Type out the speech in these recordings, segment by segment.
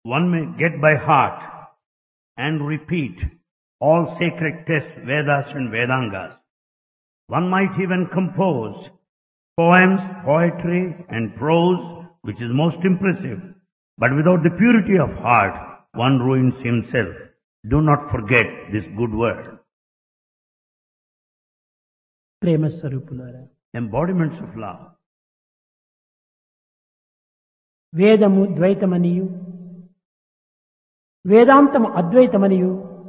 One may get by heart and repeat all sacred texts, Vedas and Vedangas. One might even compose poems, poetry and prose, which is most impressive. But without the purity of heart, one ruins himself. Do not forget this good word. ప్రేమ స్వరూపులారా, Embodiments of love. వేదము ద్వైతమనియు వేదాంతము అద్వైతమనియు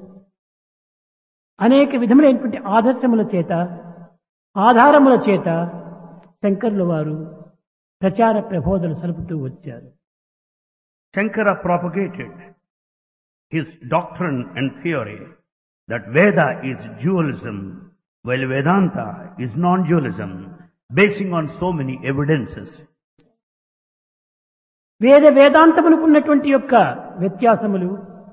అనేక విధములైనటువంటి ఆదర్శముల చేత ఆధారముల చేత శంకరుల వారు ప్రచార ప్రబోధనలు సలుపుతూ వచ్చారు. Shankara propagated his doctrine and theory that Veda is dualism, while Vedanta is non-dualism, basing on so many evidences. వేదాంతములకు ఉన్నటువంటి యొక్క వ్యత్యాసములు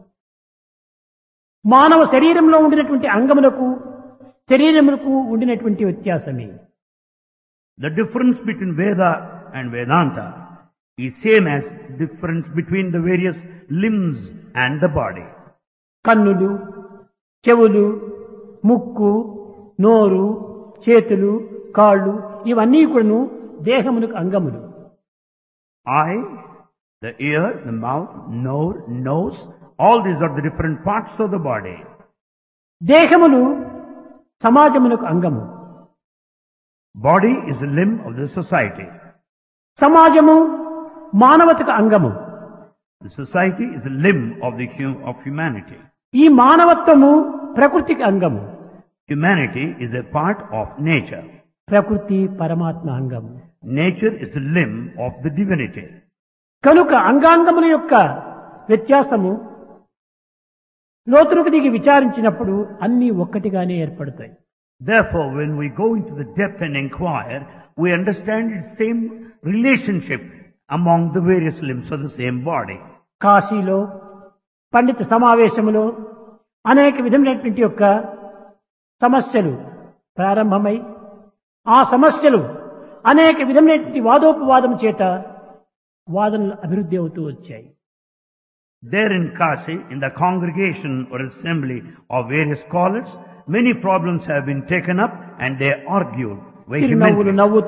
మానవ శరీరంలో ఉండినటువంటి అంగములకు శరీరములకు ఉండినటువంటి వ్యత్యాసమే. The difference between Veda and Vedanta is same as difference between the various limbs and the body. కన్నులు, చెవులు, ముక్కు, నోరు, చేతులు, కాళ్ళు ఇవన్నీ కూడాను దేహమునకు అంగములు. Eye, the ear, the mouth, nose, all these are the different parts of the body. దేహములు సమాజమునకు అంగము. Body is a limb of the society. సమాజము మానవతకు అంగము. The society is a limb of humanity. ఈ మానవత్వము ప్రకృతికి అంగము. Humanity is a part of nature. ప్రకృతి పరమాత్మ అంగము. Nature is the limb of the divinity. కనుక అంగాంగముల యొక్క వ్యత్యాసము లోతులకు దిగి విచారించినప్పుడు అన్నీ ఒక్కటిగానే ఏర్పడతాయి. Therefore, when we go into the depth and inquire, we understand its same relationship among the various limbs of the same body. కాశీలో పండిత సమావేశములో అనేక విధమైనటువంటి యొక్క సమస్యలు ప్రారంభమై ఆ సమస్యలు అనేక విధమైనటువంటి వాదోపవాదం చేత వాదనలు అభివృద్ధి అవుతూ వచ్చాయి. There in Kashi, in the congregation or assembly of various scholars, many problems have been taken up and they argued vehemently.